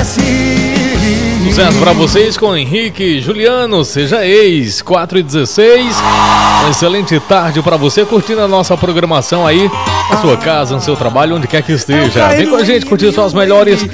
Sucesso pra vocês com Henrique Juliano, seja ex, 4h16. Uma excelente tarde pra você, curtindo a nossa programação aí, na sua casa, no seu trabalho, onde quer que esteja. Vem com a gente curtir só as melhores